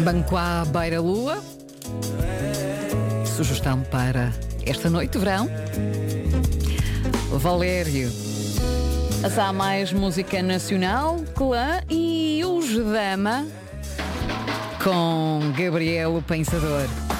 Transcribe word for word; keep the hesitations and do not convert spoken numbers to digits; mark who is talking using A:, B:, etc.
A: Banco à beira-lua. Sugestão para esta noite de verão. Valério. Mas há mais música nacional, Clã e os Dama com Gabriel o Pensador.